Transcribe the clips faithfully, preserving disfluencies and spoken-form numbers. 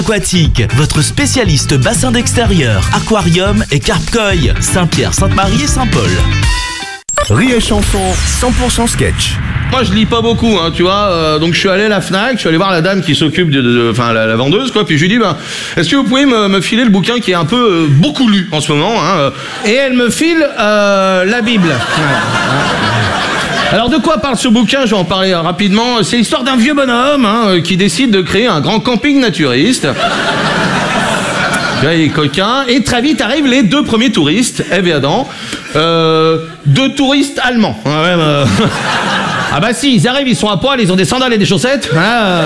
Aquatique, votre spécialiste bassin d'extérieur, aquarium et carpe-koi, Saint-Pierre, Sainte-Marie et Saint-Paul. Rire et chanson, cent pour cent sketch. Moi je lis pas beaucoup, hein, tu vois, euh, donc je suis allé à la Fnac, je suis allé voir la dame qui s'occupe de, enfin la, la vendeuse, quoi, puis je lui dis, ben, est-ce que vous pouvez me, me filer le bouquin qui est un peu euh, beaucoup lu en ce moment, hein, euh, et elle me file euh, la Bible. Alors de quoi parle ce bouquin? Je vais en parler rapidement. C'est l'histoire d'un vieux bonhomme hein, qui décide de créer un grand camping naturiste. Là, il est coquin. Et très vite arrivent les deux premiers touristes, Ève et Adam. Euh, deux touristes allemands. Ouais, euh... Ah bah si, ils arrivent, ils sont à poil, ils ont des sandales et des chaussettes. Ah.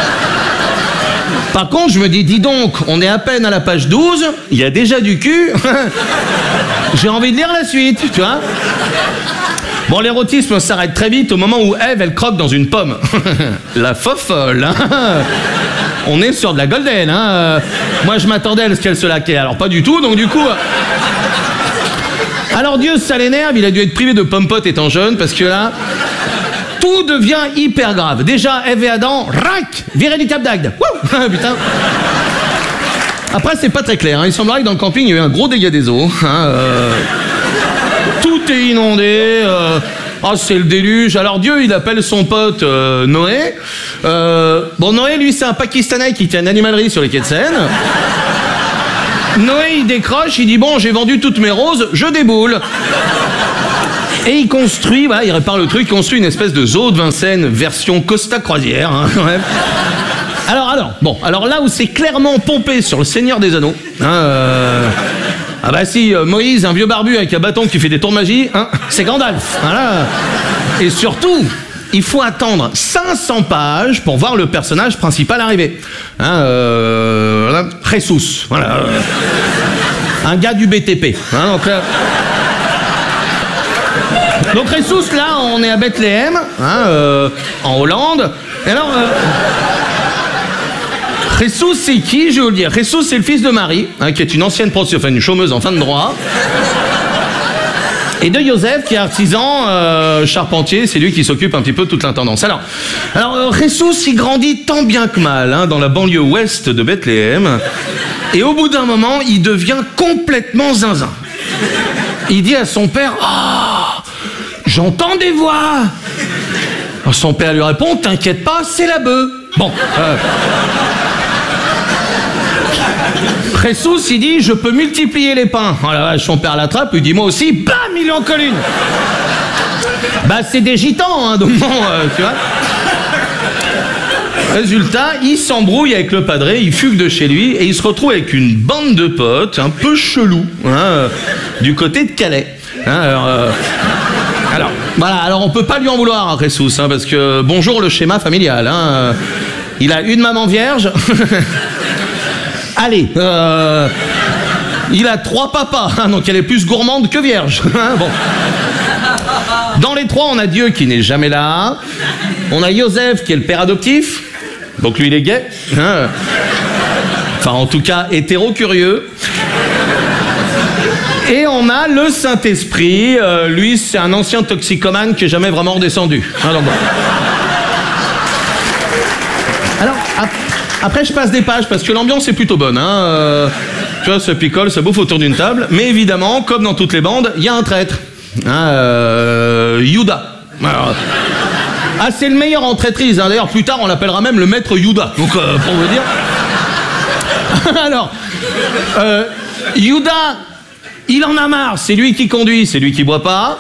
Par contre, je me dis, dis donc, on est à peine à la page douze, il y a déjà du cul. J'ai envie de lire la suite, tu vois. Bon, l'érotisme s'arrête très vite au moment où Ève, elle croque dans une pomme. La fofolle, hein. On est sur de la golden, hein. Moi, je m'attendais à ce qu'elle se laquait. Alors, pas du tout, donc du coup... Alors, Dieu, ça l'énerve, il a dû être privé de pommes-potes étant jeune, parce que là... Tout devient hyper grave. Déjà, Ève et Adam, rac, viré du Cap d'Agde. Putain. Après, c'est pas très clair, hein. Il semblerait que dans le camping, il y a eu un gros dégât des eaux, hein. Euh... Tout est inondé, euh, oh, c'est le déluge. Alors Dieu, il appelle son pote euh, Noé. Euh, bon, Noé, lui, c'est un Pakistanais qui tient une animalerie sur les quais de Seine. Noé, il décroche, il dit, bon, j'ai vendu toutes mes roses, je déboule. Et il construit, voilà, il répare le truc, il construit une espèce de zoo de Vincennes version Costa Croisière. Hein, ouais. Alors, alors, bon, alors là où c'est clairement pompé sur le Seigneur des Anneaux, hein, euh, ah bah si, euh, Moïse, un vieux barbu avec un bâton qui fait des tours de magie, hein, c'est Gandalf, voilà. Et surtout, il faut attendre cinq cents pages pour voir le personnage principal arriver. Hein, euh, voilà, Jesus, voilà. Euh, un gars du B T P. Hein, donc, là, donc Jesus, là, on est à Bethléem, hein, euh, en Hollande. Et alors... Euh, Jesus, c'est qui? Je vais vous le dire. Jesus, c'est le fils de Marie, hein, qui est une ancienne prostituée, enfin une chômeuse en fin de droit. Et de Joseph, qui est artisan euh, charpentier, c'est lui qui s'occupe un petit peu de toute l'intendance. Alors, alors euh, Jesus, il grandit tant bien que mal, hein, dans la banlieue ouest de Bethléem. Et au bout d'un moment, il devient complètement zinzin. Il dit à son père, oh, j'entends des voix. Alors, son père lui répond, t'inquiète pas, c'est la bœuf. Bon. Euh, Jesus, il dit, je peux multiplier les pains. Oh la vache, son père l'attrape, il dit, moi aussi, bam, il en colle une. Bah, c'est des gitans, hein, donc bon, euh, tu vois. Résultat, il s'embrouille avec le padré, il fugue de chez lui, et il se retrouve avec une bande de potes, un peu chelou, hein, euh, du côté de Calais. Hein, alors, euh, alors, voilà, alors on peut pas lui en vouloir, hein, Jesus, hein, parce que, bonjour le schéma familial, hein, il a une maman vierge... Allez, euh, il a trois papas, hein, donc elle est plus gourmande que vierge. Hein, bon. Dans les trois, on a Dieu qui n'est jamais là. On a Joseph qui est le père adoptif, donc lui il est gay. Hein. Enfin, en tout cas, hétéro-curieux. Et on a le Saint-Esprit, euh, lui c'est un ancien toxicomane qui n'est jamais vraiment redescendu. Hein, donc, bon. Alors, après... Après, je passe des pages parce que l'ambiance est plutôt bonne. Hein. Euh, tu vois, ça picole, ça bouffe autour d'une table. Mais évidemment, comme dans toutes les bandes, il y a un traître. Hein, euh, Yuda. Alors, ah, c'est le meilleur en traîtrise. Hein. D'ailleurs, plus tard, on l'appellera même le maître Yuda. Donc, euh, pour vous dire. Alors, euh, Yuda, il en a marre. C'est lui qui conduit, c'est lui qui boit pas.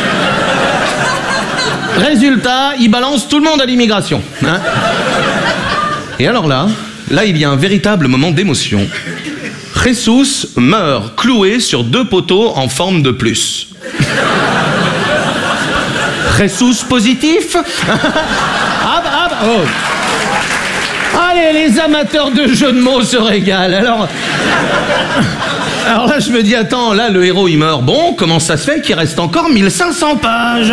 Résultat, il balance tout le monde à l'immigration. Hein. Et alors là, là il y a un véritable moment d'émotion. Jesus meurt cloué sur deux poteaux en forme de plus. Jesus positif. Ah bah, ah bah, oh. Allez, les amateurs de jeux de mots se régalent. Alors, alors là, je me dis, attends, là, le héros, il meurt. Bon, comment ça se fait qu'il reste encore mille cinq cents pages?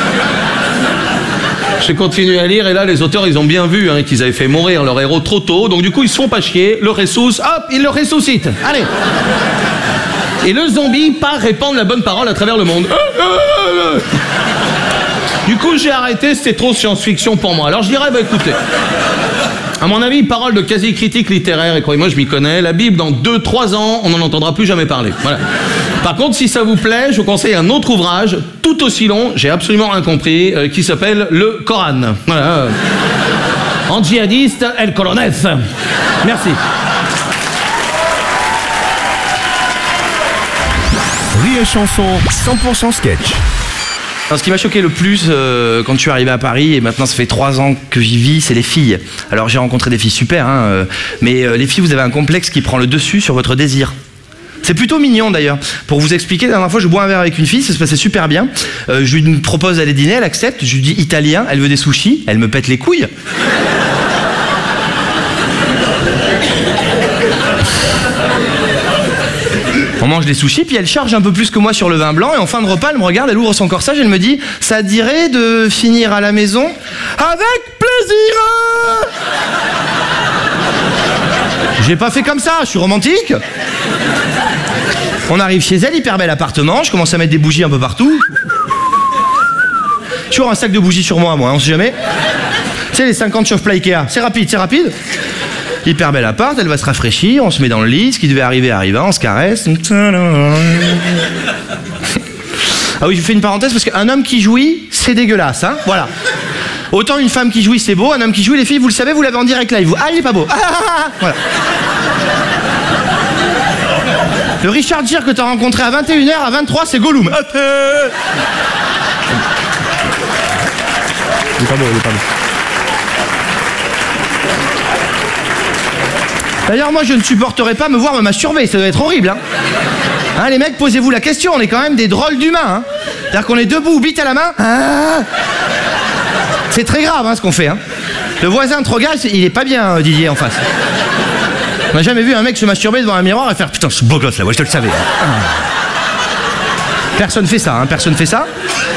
J'ai continué à lire et là les auteurs ils ont bien vu hein, qu'ils avaient fait mourir leur héros trop tôt, donc du coup ils se font pas chier, le ressuscite, hop, ils le ressuscitent, allez. Et le zombie part répandre la bonne parole à travers le monde. Du coup j'ai arrêté, c'était trop science-fiction pour moi. Alors je dirais, bah écoutez, À mon avis, parole de quasi-critique littéraire, et croyez-moi, je m'y connais, la Bible, dans deux trois ans, on n'en entendra plus jamais parler. Voilà. Par contre, si ça vous plaît, je vous conseille un autre ouvrage, tout aussi long, j'ai absolument rien compris, euh, qui s'appelle Le Coran. Voilà. En djihadiste, El Colones. Merci. Rire et chanson, cent pour cent sketch. Alors, ce qui m'a choqué le plus euh, quand je suis arrivé à Paris, et maintenant ça fait trois ans que j'y vis, c'est les filles. Alors j'ai rencontré des filles super, hein, euh, mais euh, les filles, vous avez un complexe qui prend le dessus sur votre désir. C'est plutôt mignon d'ailleurs. Pour vous expliquer, la dernière fois je bois un verre avec une fille, ça se passait super bien. Euh, je lui propose d'aller dîner, elle accepte, je lui dis italien, elle veut des sushis, elle me pète les couilles. On mange des sushis, puis elle charge un peu plus que moi sur le vin blanc, et en fin de repas, elle me regarde, elle ouvre son corsage, elle me dit « Ça te dirait de finir à la maison ?»« Avec plaisir !» J'ai pas fait comme ça, je suis romantique. On arrive chez elle, hyper bel appartement, je commence à mettre des bougies un peu partout. Toujours un sac de bougies sur moi, moi, hein, on sait jamais. Tu sais, les cinquante chauffe-plat Ikea, c'est rapide, c'est rapide. Hyper bel appart, elle va se rafraîchir, on se met dans le lit, ce qui devait arriver arriva, on se caresse. Ah oui, je fais une parenthèse parce qu'un homme qui jouit, c'est dégueulasse, hein, voilà. Autant une femme qui jouit, c'est beau, un homme qui jouit, les filles, vous le savez, vous l'avez en direct live. Vous, ah, il est pas beau. Ah, ah, ah, voilà. Le Richard Gere que t'as rencontré à vingt et une heures, à vingt-trois, c'est Gollum. Il est pas beau, il est pas beau. D'ailleurs, moi, je ne supporterais pas me voir me masturber, ça doit être horrible, hein. Hein, les mecs, posez-vous la question, on est quand même des drôles d'humains, hein. C'est-à-dire qu'on est debout, bite à la main. Ah, c'est très grave, hein, ce qu'on fait, hein. Le voisin te regarde, il est pas bien, Didier, en face. On n'a jamais vu un mec se masturber devant un miroir et faire « Putain, ce beau gosse, là, ouais, je te le savais. Hein. » Personne fait ça, hein, personne fait ça.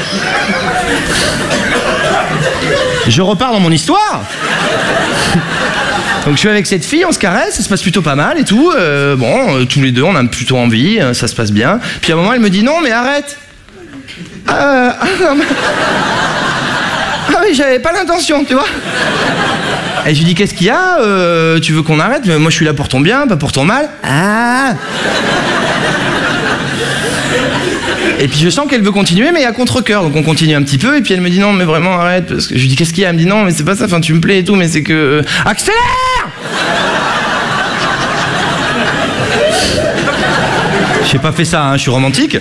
Je repars dans mon histoire. Donc je suis avec cette fille, on se caresse, ça se passe plutôt pas mal et tout. Euh, bon, euh, tous les deux, on a plutôt envie, euh, ça se passe bien. Puis à un moment, elle me dit non, mais arrête. Euh, ah, non, mais... ah oui, j'avais pas l'intention, tu vois. Et je lui dis qu'est-ce qu'il y a euh, tu veux qu'on arrête? Mais moi, je suis là pour ton bien, pas pour ton mal. Ah. Et puis je sens qu'elle veut continuer, mais à contre-cœur, donc on continue un petit peu, et puis elle me dit non, mais vraiment arrête, parce que je lui dis qu'est-ce qu'il y a? Elle me dit non, mais c'est pas ça, enfin tu me plais et tout, mais c'est que... Accélère! J'ai pas fait ça, hein, je suis romantique.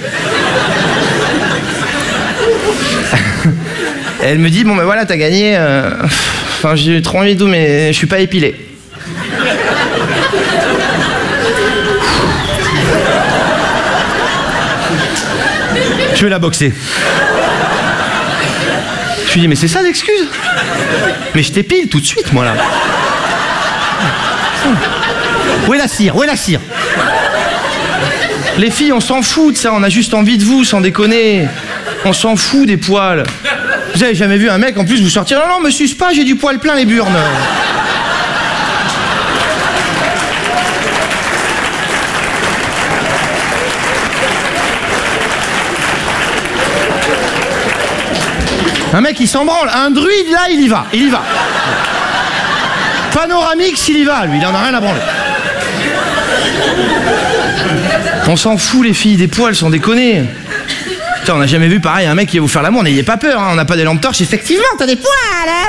Elle me dit bon, ben voilà, t'as gagné, euh... enfin j'ai trop envie et tout, mais je suis pas épilé. Je vais la boxer. Je lui dis, mais c'est ça l'excuse? Mais je t'épile tout de suite, moi, là. Où est la cire? Où est la cire? Les filles, on s'en fout de ça, on a juste envie de vous, sans déconner. On s'en fout des poils. Vous avez jamais vu un mec, en plus, vous sortir, non, non, me suce pas, j'ai du poil plein les burnes. Un mec, il s'en branle. Un druide, là, il y va. Il y va. Panoramix, il y va, lui. Il en a rien à branler. On s'en fout, les filles. Des poils, sans déconner. Putain, on n'a jamais vu, pareil, un mec qui va vous faire l'amour. N'ayez pas peur, hein. On n'a pas des lampes torches. Effectivement, t'as des poils, hein.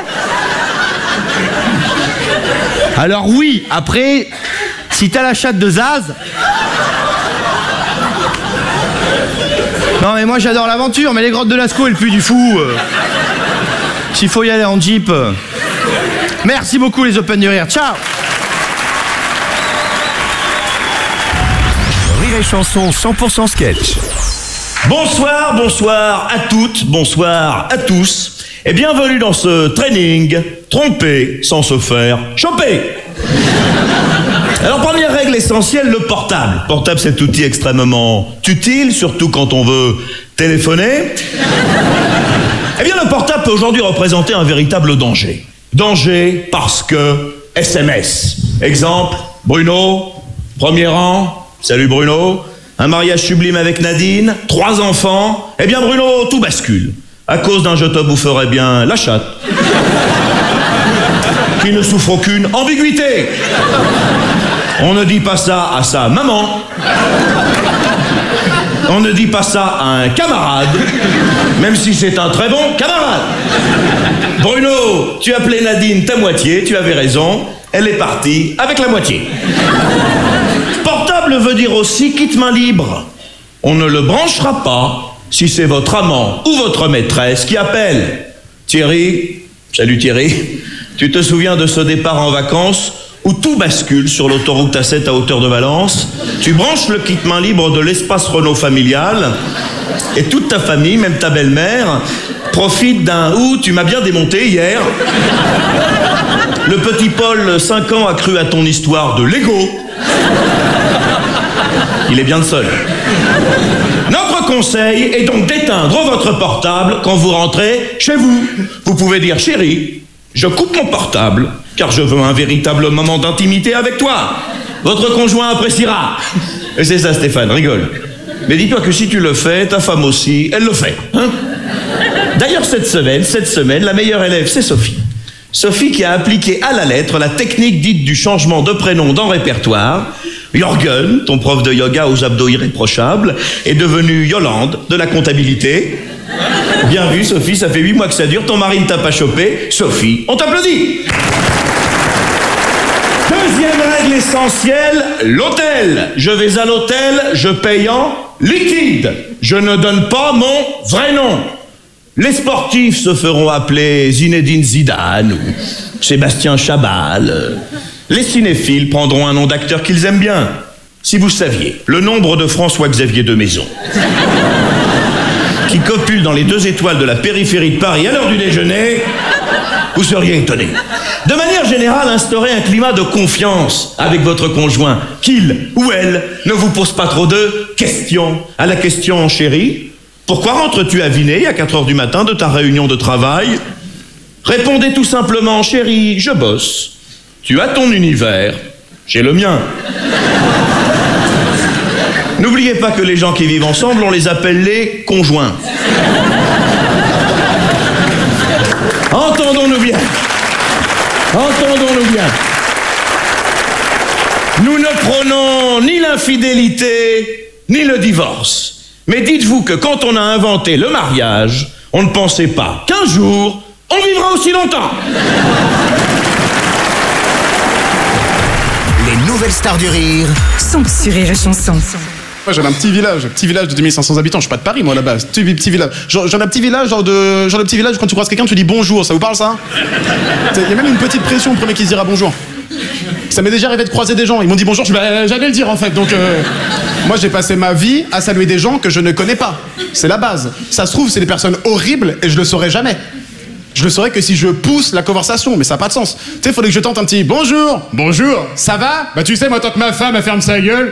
Alors oui, après, si t'as la chatte de Zaz... Non, mais moi, j'adore l'aventure, mais les grottes de Lascaux, elles puent du fou. Euh... S'il faut y aller en Jeep. Euh... Merci beaucoup, les Open du Rire. Ciao. Rire et chanson cent pour cent sketch. Bonsoir, bonsoir à toutes, bonsoir à tous, et bienvenue dans ce training tromper sans se faire choper. Alors, première règle essentielle, le portable. Portable, cet outil extrêmement utile, surtout quand on veut téléphoner. Eh bien, le portable peut aujourd'hui représenter un véritable danger. Danger parce que S M S. Exemple, Bruno, premier rang, salut Bruno, un mariage sublime avec Nadine, trois enfants. Eh bien, Bruno, tout bascule. À cause d'un je te boufferais bien la chatte. qui ne souffre aucune ambiguïté. On ne dit pas ça à sa maman. On ne dit pas ça à un camarade, même si c'est un très bon camarade. Bruno, tu appelais Nadine ta moitié, tu avais raison, elle est partie avec la moitié. Portable veut dire aussi kit main libre. On ne le branchera pas si c'est votre amant ou votre maîtresse qui appelle. Thierry, salut Thierry, tu te souviens de ce départ en vacances où tout bascule sur l'autoroute A sept à hauteur de Valence? Tu branches le kit main libre de l'espace Renault familial et toute ta famille, même ta belle-mère, profite d'un « Ouh, tu m'as bien démonté hier ». Le petit Paul, cinq ans, a cru à ton histoire de Lego. Il est bien le seul. Notre conseil est donc d'éteindre votre portable quand vous rentrez chez vous. Vous pouvez dire « Chérie, je coupe mon portable car je veux un véritable moment d'intimité avec toi. Votre conjoint appréciera. » Et c'est ça, Stéphane, rigole. Mais dis-toi que si tu le fais, ta femme aussi, elle le fait. Hein? D'ailleurs, cette semaine, cette semaine, la meilleure élève, c'est Sophie. Sophie qui a appliqué à la lettre la technique dite du changement de prénom dans répertoire. Jürgen, ton prof de yoga aux abdos irréprochables, est devenu Yolande de la comptabilité. Bien vu, Sophie, ça fait huit mois que ça dure, ton mari ne t'a pas chopé. Sophie, on t'applaudit. Deuxième règle essentielle, l'hôtel. Je vais à l'hôtel, je paye en liquide. Je ne donne pas mon vrai nom. Les sportifs se feront appeler Zinedine Zidane ou Sébastien Chabal. Les cinéphiles prendront un nom d'acteur qu'ils aiment bien. Si vous saviez le nombre de François-Xavier de Maison qui copule dans les deux étoiles de la périphérie de Paris à l'heure du déjeuner, vous seriez étonné. De manière générale, instaurez un climat de confiance avec votre conjoint, qu'il ou elle ne vous pose pas trop de questions. À la question « Chérie, pourquoi rentres-tu à Vinay à quatre heures du matin de ta réunion de travail ?» Répondez tout simplement « Chérie, je bosse. Tu as ton univers, j'ai le mien. » N'oubliez pas que les gens qui vivent ensemble, on les appelle les conjoints. Entendons-nous bien. Entendons-nous bien. Nous ne prônons ni l'infidélité, ni le divorce. Mais dites-vous que quand on a inventé le mariage, on ne pensait pas qu'un jour, on vivra aussi longtemps. Les nouvelles stars du rire sont sur Rire et Chanson. Moi j'avais un petit village, un petit village de deux mille cinq cents habitants. Je suis pas de Paris moi à la base. Petit, petit village. Genre, genre un petit village, genre de, genre le petit village. Quand tu croises quelqu'un, tu dis bonjour. Ça vous parle ça? Il y a même une petite pression le premier qui se dira bonjour. Ça m'est déjà arrivé de croiser des gens. Ils m'ont dit bonjour. Je bah, j'allais le dire en fait. Donc euh, moi j'ai passé ma vie à saluer des gens que je ne connais pas. C'est la base. Ça se trouve c'est des personnes horribles et je le saurai jamais. Je le saurais que si je pousse la conversation, mais ça n'a pas de sens. Tu sais, il faudrait que je tente un petit bonjour. Bonjour. Ça va? Bah tu sais, moi tant que ma femme elle ferme sa gueule.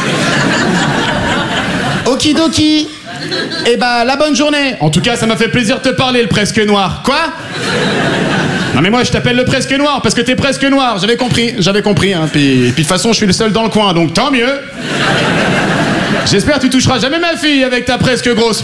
Okidoki. Eh bah la bonne journée. En tout cas, ça m'a fait plaisir de te parler, le presque noir. Quoi? Non mais moi je t'appelle le presque noir parce que t'es presque noir. J'avais compris, j'avais compris. Hein. Puis, puis de toute façon, je suis le seul dans le coin, donc tant mieux. J'espère que tu toucheras jamais ma fille avec ta presque grosse.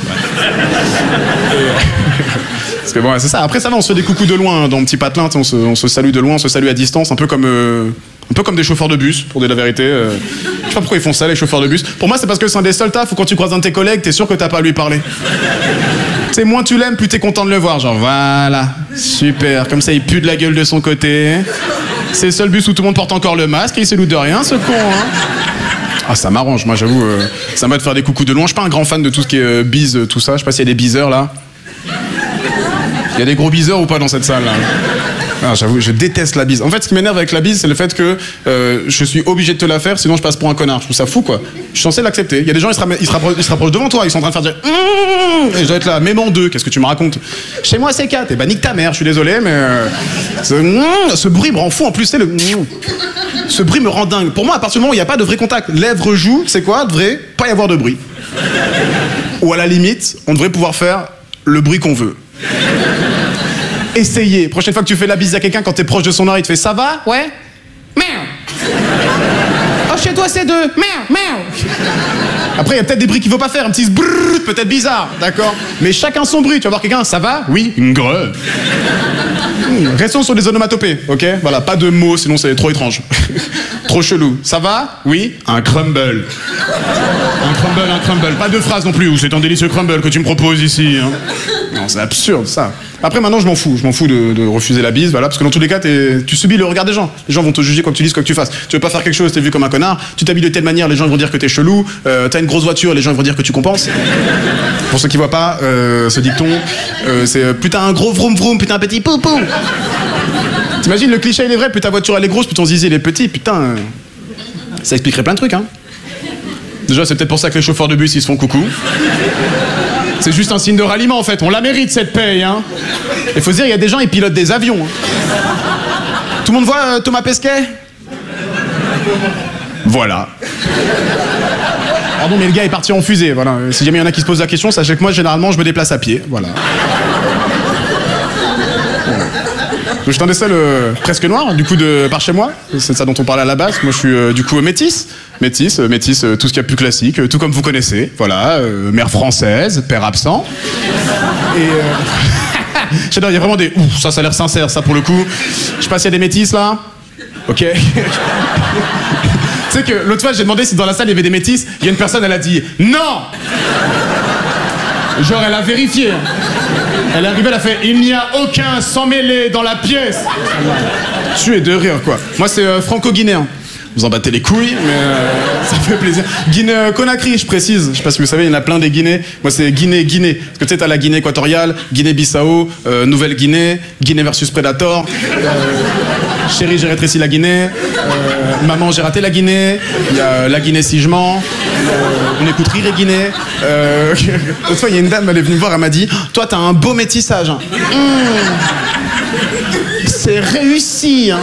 Parce que bon, c'est ça. Après ça va, on se fait des coucous de loin hein, dans Petit Patelin. On se, on se salue de loin, on se salue à distance, un peu comme, euh, un peu comme des chauffeurs de bus, pour dire la vérité. Euh, je sais pas pourquoi ils font ça, les chauffeurs de bus. Pour moi, c'est parce que c'est un des seuls tafs où quand tu croises un de tes collègues, t'es sûr que t'as pas à lui parler. Tu sais, moins tu l'aimes, plus t'es content de le voir. Genre voilà, super. Comme ça, il pue de la gueule de son côté. C'est le seul bus où tout le monde porte encore le masque et il se loue de rien, ce con. Hein. Ah, ça m'arrange, moi j'avoue. Euh, ça m'a de faire des coucous de loin. Je suis pas un grand fan de tout ce qui est euh, bise, tout ça. Je sais pas s'il y a des biseurs là. Il y a des gros biseurs ou pas dans cette salle là? Ah, j'avoue, je déteste la bise. En fait, ce qui m'énerve avec la bise, c'est le fait que euh, je suis obligé de te la faire, sinon je passe pour un connard. Je trouve ça fou, quoi. Je suis censé l'accepter. Il y a des gens, ils se, ra- ils se, rappro- ils se rapprochent devant toi, ils sont en train de faire dire mmh, et je dois être là, même en deux, qu'est-ce que tu me racontes? Chez moi, c'est quatre. Et bah, nique ta mère, je suis désolé, mais euh, ce, mmh, ce bruit me rend fou. En plus, c'est le. Mmh, ce bruit me rend dingue. Pour moi, à partir du moment où il n'y a pas de vrai contact, lèvres, joues, c'est quoi? Devrait pas y avoir de bruit. Ou à la limite, on devrait pouvoir faire le bruit qu'on veut. Essayez. Prochaine fois que tu fais la bise à quelqu'un, quand t'es proche de son oreille, il te fait ça va? Ouais? Merde. Oh, chez toi toi c'est deux. Miaou, miaou. Après, il y a peut-être des bruits qu'il faut pas faire, un petit brrr, peut-être bizarre, d'accord? Mais chacun son bruit. Tu vas voir quelqu'un, ça va? Oui, greu. Hmm, restons sur les onomatopées, ok? Voilà, pas de mots, sinon c'est trop étrange. Trop chelou. Ça va? Oui, un crumble. Un crumble, un crumble. Pas de phrase non plus, ou c'est un délicieux crumble que tu me proposes ici. Hein. Non, c'est absurde, ça. Après, maintenant, je m'en fous. Je m'en fous de, de refuser la bise, voilà, parce que dans tous les cas, t'es- tu subis le regard des gens. Les gens vont te juger quoi que tu dises, quoi que tu fasses. Tu veux pas faire quelque chose, t'es vu comme un connard. Tu t'habilles de telle manière, les gens vont dire que t'es chelou. Euh, t'as une grosse voiture, les gens vont dire que tu compenses. Pour ceux qui voient pas, euh, ce dicton, euh, c'est euh, putain un gros vroom vroom, putain un petit poupou. T'imagines, le cliché il est vrai, plus ta voiture elle est grosse, plus ton zizi il est petit, putain. euh, Ça expliquerait plein de trucs, hein. Déjà, c'est peut-être pour ça que les chauffeurs de bus ils se font coucou. C'est juste un signe de ralliement en fait, on la mérite cette paye, hein. Il faut se dire, il y a des gens, ils pilotent des avions. Hein. Tout le monde voit euh, Thomas Pesquet? Voilà. Pardon, mais le gars est parti en fusée, voilà. Si jamais il y en a qui se posent la question, sachez que moi, généralement, je me déplace à pied, voilà. Donc, je suis un des seuls euh, presque noirs, du coup, de, par chez moi. C'est de ça dont on parlait à la base. Moi, je suis euh, du coup euh, métisse. Métisse, euh, métisse, euh, tout ce qu'il y a de plus classique, euh, tout comme vous connaissez. Voilà, euh, mère française, père absent. Et... Euh... J'adore, il y a vraiment des... Ouh, ça, ça a l'air sincère, ça, pour le coup. Je sais pas s'il y a des métisses, là. Ok. Tu sais que l'autre fois, j'ai demandé si dans la salle, il y avait des métisses. Il y a une personne, elle a dit « Non !» Genre, elle a vérifié. Elle est arrivée, elle a fait « Il n'y a aucun sans mêlé dans la pièce !» Tu es de rire, quoi. Moi, c'est euh, franco-guinéen. Vous en battez les couilles, mais euh, ça fait plaisir. Guinée-Conakry, je précise. Je sais pas si vous savez, il y en a plein des Guinées. Moi, c'est Guinée-Guinée. Parce que tu sais, t'as la Guinée équatoriale, Guinée-Bissau, euh, Nouvelle-Guinée, Guinée versus Predator. Euh, chérie, j'ai rétréci la Guinée. Euh, maman, j'ai raté la Guinée. Il y a la Guinée si je mens. Euh, on écoute Rire et Guinée. Euh, L'autre fois, il y a une dame, elle est venue me voir, elle m'a dit « Toi, t'as un beau métissage. Hein. Mmh. C'est réussi. Hein. »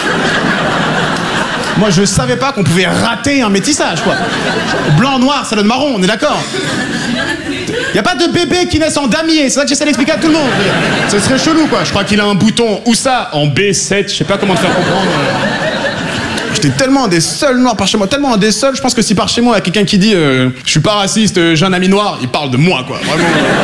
Moi, je savais pas qu'on pouvait rater un métissage, quoi. Blanc, noir, ça donne marron, on est d'accord? Y a pas de bébé qui naissent en damier, c'est ça que j'essaie d'expliquer à tout le monde. Ce serait chelou, quoi. Je crois qu'il a un bouton, où ça? En B sept, je sais pas comment te faire comprendre. J'étais tellement un des seuls noirs par chez moi, tellement un des seuls, je pense que si par chez moi, il y a quelqu'un qui dit euh, « Je suis pas raciste, euh, j'ai un ami noir », il parle de moi, quoi. Vraiment.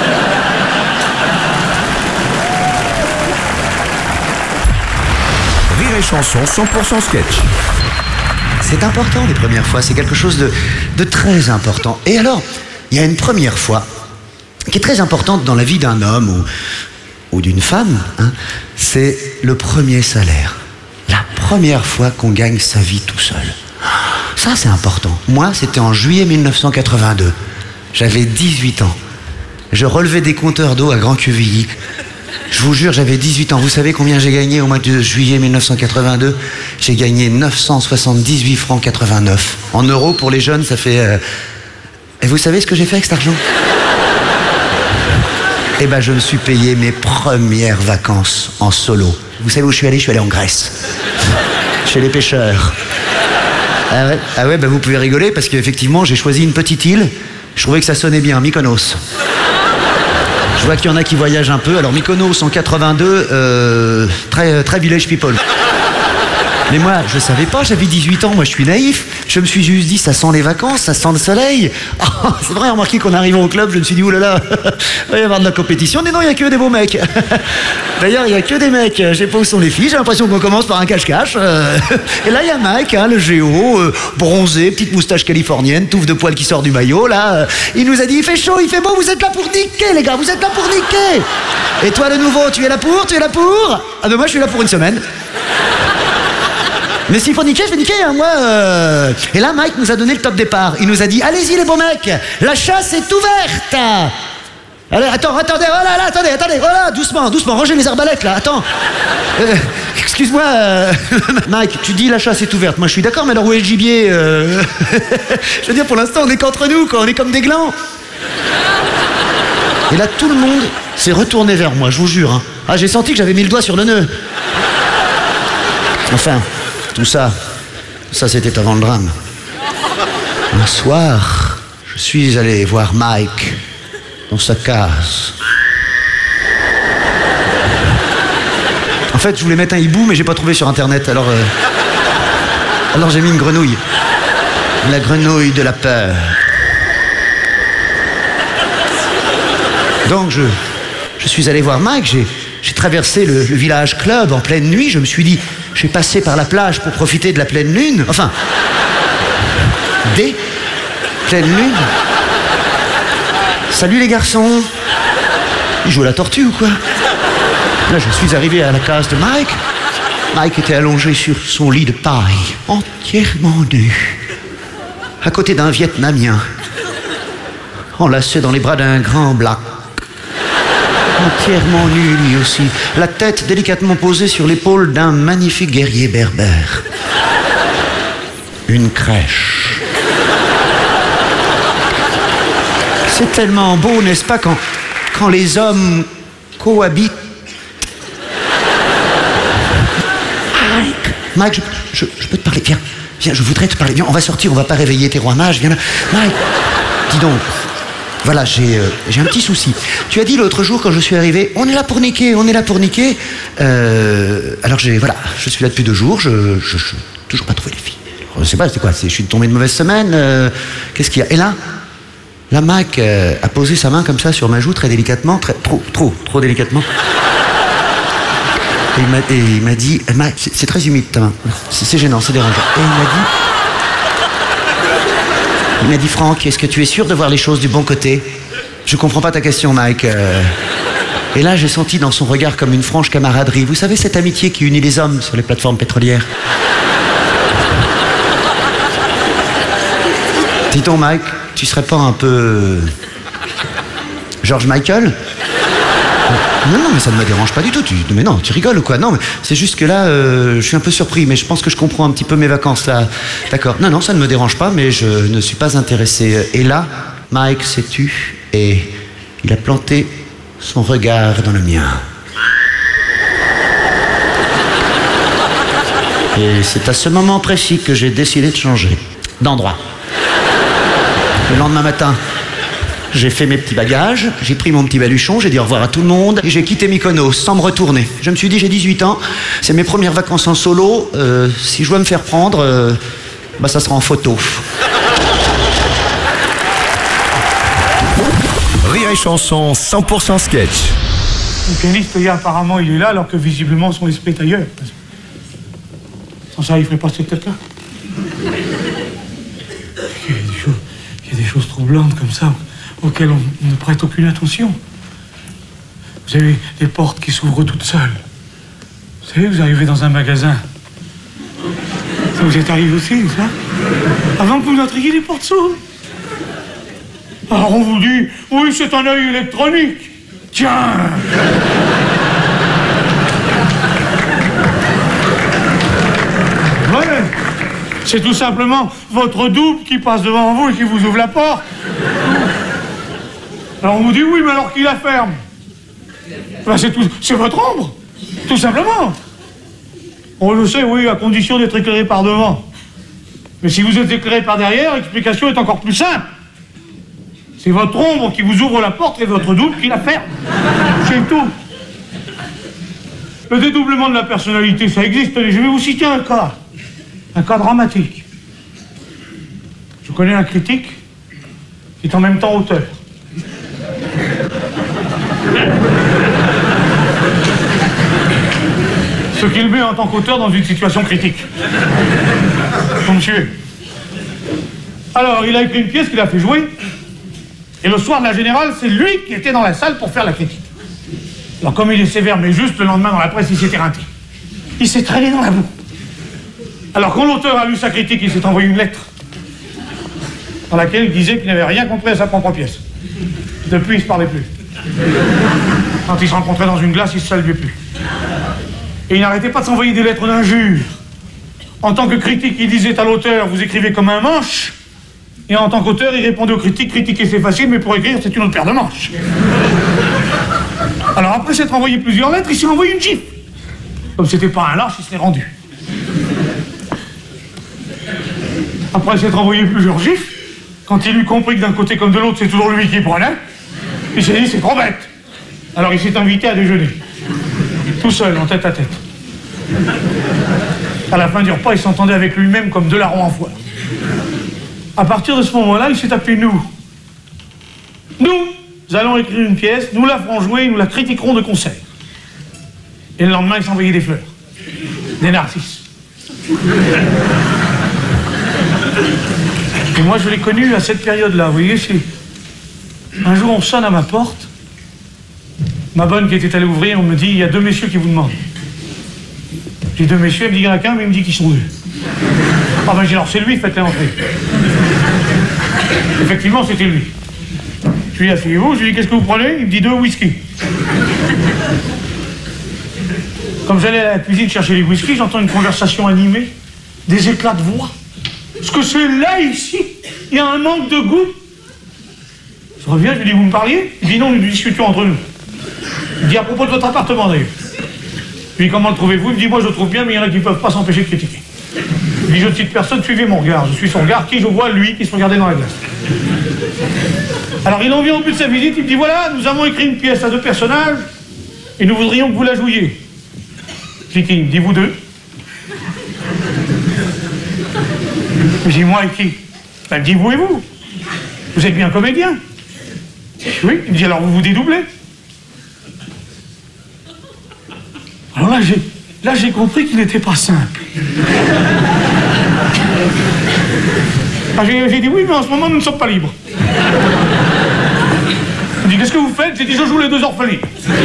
Rire et chanson cent pour cent sketch. C'est important les premières fois, c'est quelque chose de, de très important. Et alors, il y a une première fois qui est très importante dans la vie d'un homme ou, ou d'une femme, hein, c'est le premier salaire. La première fois qu'on gagne sa vie tout seul. Ça, c'est important. Moi, c'était en juillet mille neuf cent quatre-vingt-deux. J'avais dix-huit ans. Je relevais des compteurs d'eau à Grand-Quevilly. Je vous jure, j'avais dix-huit ans. Vous savez combien j'ai gagné au mois de juillet mille neuf cent quatre-vingt-deux? J'ai gagné neuf cent soixante-dix-huit francs quatre-vingt-neuf. En euros, pour les jeunes, ça fait... Euh... Et vous savez ce que j'ai fait avec cet argent? Eh ben, je me suis payé mes premières vacances en solo. Vous savez où je suis allé? Je suis allé en Grèce. Chez les pêcheurs. Ah ouais, ah ouais, ben vous pouvez rigoler parce qu'effectivement, j'ai choisi une petite île. Je trouvais que ça sonnait bien, Mykonos. Je vois qu'il y en a qui voyagent un peu. Alors Mykonos en quatre-vingt-deux, euh, très, très village people. Mais moi, je savais pas, j'avais dix-huit ans, moi je suis naïf. Je me suis juste dit, ça sent les vacances, ça sent le soleil. Oh, c'est vrai, remarquez qu'en arrivant au club, je me suis dit, oulala, il va y avoir de la compétition. Mais non, il y a que des beaux mecs. D'ailleurs, il y a que des mecs. Je sais pas où sont les filles, j'ai l'impression qu'on commence par un cache-cache. Et là, il y a Mike, hein, le géo, euh, bronzé, petite moustache californienne, touffe de poils qui sort du maillot, là. Il nous a dit, il fait chaud, il fait beau, vous êtes là pour niquer, les gars, vous êtes là pour niquer. Et toi, le nouveau, tu es là pour, tu es là pour? Ah ben moi, je suis là pour une semaine. Mais s'il faut niquer, je vais niquer, hein, moi. Euh... Et là, Mike nous a donné le top départ. Il nous a dit, allez-y les beaux mecs, la chasse est ouverte. Allez, attends, attendez, voilà, là, attendez, attendez, voilà, doucement, doucement, rangez les arbalètes, là, attends. Euh, excuse-moi, euh... Mike, tu dis la chasse est ouverte. Moi, je suis d'accord, mais alors où est le gibier euh... Je veux dire, pour l'instant, on est qu'entre nous, quoi, on est comme des glands. Et là, tout le monde s'est retourné vers moi, je vous jure. Hein. Ah, j'ai senti que j'avais mis le doigt sur le nœud. Enfin... Tout ça, ça c'était avant le drame. Un soir, je suis allé voir Mike dans sa case. En fait, je voulais mettre un hibou, mais j'ai pas trouvé sur internet, alors... Euh... Alors j'ai mis une grenouille. La grenouille de la peur. Donc je, je suis allé voir Mike, j'ai, j'ai traversé le, le village club en pleine nuit, je me suis dit, je vais passer par la plage pour profiter de la pleine lune, enfin, des pleines lunes. Salut les garçons. Ils jouent à la tortue ou quoi? Là je suis arrivé à la case de Mike. Mike était allongé sur son lit de paille, entièrement nu, à côté d'un Vietnamien, enlacé dans les bras d'un grand black. Entièrement nu lui aussi, la tête délicatement posée sur l'épaule d'un magnifique guerrier berbère. Une crèche. C'est tellement beau, n'est-ce pas, quand, quand les hommes cohabitent. Mike, Mike, je, je, je peux te parler, viens, viens, je voudrais te parler, viens, on va sortir, on va pas réveiller tes rois mages, viens là. Mike, dis donc. Voilà, j'ai euh, j'ai un petit souci. Tu as dit l'autre jour quand je suis arrivé, on est là pour niquer, on est là pour niquer. Euh, alors j'ai, voilà, je suis là depuis deux jours, je, je, je toujours pas trouvé les filles. Je sais pas, c'est quoi, c'est, je suis tombé de mauvaise semaine. Euh, qu'est-ce qu'il y a? Et là, là, Mike euh, a posé sa main comme ça sur ma joue très délicatement, très, trop, trop, trop délicatement. Et il m'a, et il m'a dit, Mike, c'est, c'est très humide ta main, c'est, c'est gênant, c'est dérangeant. Et il m'a dit. Il m'a dit, Franck, est-ce que tu es sûr de voir les choses du bon côté? Je comprends pas ta question, Mike. Euh... Et là, j'ai senti dans son regard comme une franche camaraderie. Vous savez, cette amitié qui unit les hommes sur les plateformes pétrolières. Dis donc, Mike, tu serais pas un peu... George Michael? Non, non, mais ça ne me dérange pas du tout. Tu... Mais non, tu rigoles ou quoi? Non, mais c'est juste que là, euh, je suis un peu surpris, mais je pense que je comprends un petit peu mes vacances, là. D'accord. Non, non, ça ne me dérange pas, mais je ne suis pas intéressé. Et là, Mike s'est tu, et il a planté son regard dans le mien. Et c'est à ce moment précis que j'ai décidé de changer d'endroit. Le lendemain matin, j'ai fait mes petits bagages, j'ai pris mon petit baluchon, j'ai dit au revoir à tout le monde et j'ai quitté Mykonos sans me retourner. Je me suis dit, j'ai dix-huit ans, c'est mes premières vacances en solo, euh, si je dois me faire prendre, euh, bah ça sera en photo. Rire et chanson cent pour cent sketch. Le pianiste, il y a, apparemment, il est là alors que visiblement son esprit est ailleurs. Sans ça, il ferait pas cette tête-là. Il y a des choses, il y a des choses troublantes comme ça, auxquelles on ne prête aucune attention. Vous avez des portes qui s'ouvrent toutes seules. Vous savez, vous arrivez dans un magasin. Ça vous est arrivé aussi, ça? Avant que vous n'entriez, les portes s'ouvrent. Alors on vous dit, oui, c'est un œil électronique. Tiens! Ouais, c'est tout simplement votre double qui passe devant vous et qui vous ouvre la porte. Alors on vous dit, oui, mais alors qui la ferme? Ben c'est tout, c'est votre ombre, tout simplement. On le sait, oui, à condition d'être éclairé par devant. Mais si vous êtes éclairé par derrière, l'explication est encore plus simple. C'est votre ombre qui vous ouvre la porte et votre double qui la ferme. C'est tout. Le dédoublement de la personnalité, ça existe. Je vais vous citer un cas. Un cas dramatique. Je connais un critique qui est en même temps auteur. Ce qui le met en tant qu'auteur dans une situation critique. Vous me suivez? Alors, il a écrit une pièce qu'il a fait jouer, et le soir de la Générale, c'est lui qui était dans la salle pour faire la critique. Alors, comme il est sévère, mais juste, le lendemain, dans la presse, il s'est éreinté. Il s'est traîné dans la boue. Alors, quand l'auteur a lu sa critique, il s'est envoyé une lettre dans laquelle il disait qu'il n'avait rien compris à sa propre pièce. Depuis, il ne se parlait plus. Quand ils se rencontraient dans une glace, ils ne se saluaient plus. Et il n'arrêtait pas de s'envoyer des lettres d'injures. En tant que critique, il disait à l'auteur, vous écrivez comme un manche. Et en tant qu'auteur, il répondait aux critiques, critiquer c'est facile, mais pour écrire, c'est une autre paire de manches. Alors après s'être envoyé plusieurs lettres, il s'est envoyé une gifle. Comme c'était pas un lâche, il s'est rendu. Après s'être envoyé plusieurs gifles, quand il eut compris que d'un côté comme de l'autre, c'est toujours lui qui prenait, il s'est dit, c'est trop bête. Alors il s'est invité à déjeuner. Tout seul, en tête à tête. À la fin du repas, il s'entendait avec lui-même comme deux larrons en foire. À partir de ce moment-là, il s'est appelé nous. Nous, nous allons écrire une pièce, nous la ferons jouer, nous la critiquerons de concert. Et le lendemain, il s'envoyait des fleurs. Des narcisses. Et moi, je l'ai connu à cette période-là. Vous voyez, c'est... Un jour, on sonne à ma porte. Ma bonne qui était allée ouvrir, on me dit, il y a deux messieurs qui vous demandent. J'ai deux messieurs, elle me dit, il y en a qu'un, mais il me dit qu'ils sont deux. Ah ben, j'ai dit, alors c'est lui, faites-les entrer. Effectivement, c'était lui. Je lui ai dit, asseyez-vous, je lui ai dit, qu'est-ce que vous prenez? Il me dit, deux whisky. Comme j'allais à la cuisine chercher les whisky, j'entends une conversation animée, des éclats de voix. Parce que c'est là, ici, il y a un manque de goût. Je reviens, je lui dis, vous me parliez? Il dit, non, nous discutions entre nous. Il dit, à propos de votre appartement, d'ailleurs. Je lui dis, comment le trouvez-vous? Il me dit, moi, je le trouve bien, mais il y en a qui ne peuvent pas s'empêcher de critiquer. Je lui dis, je ne cite personne, suivez mon regard. Je suis son regard, qui je vois, lui, qui se regardait dans la glace. Alors, il en vient au but de sa visite, il me dit, voilà, nous avons écrit une pièce à deux personnages, et nous voudrions que vous la jouiez. Je dis, qui? Il me dit, vous deux. Je dis, moi et qui? Ben, il me dit, vous et vous. Vous êtes bien comédien. Je dis, oui. Il me dit, alors vous vous dédoublez. Alors là, j'ai, là, j'ai compris qu'il n'était pas simple. Ah, j'ai, j'ai dit, oui, mais en ce moment, nous ne sommes pas libres. Il me dit, qu'est-ce que vous faites? J'ai dit, je joue les deux orphelines.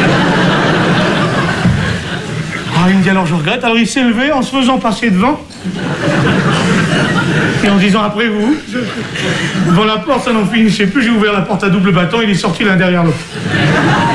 Ah, il me dit, alors je regrette. Alors il s'est levé en se faisant passer devant. Et en disant, après vous, devant la porte, ça n'en finissait plus. J'ai ouvert la porte à double battant, il est sorti l'un derrière l'autre.